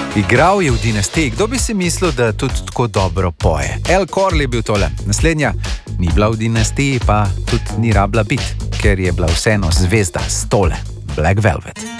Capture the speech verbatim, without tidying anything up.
Igral je v Dinastiji, kdo bi si mislil, da tudi tako dobro poje. El Corley je bil tole. Naslednja ni bila v Dinastiji, pa tudi ni rabila biti, ker je bila vseeno zvezda stole. Black Velvet.